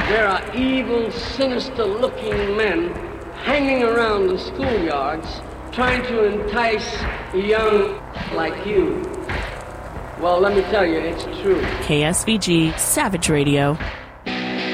there are evil, sinister-looking men hanging around the schoolyards trying to entice young like you. Well, let me tell you, it's true. KSVG Savage Radio.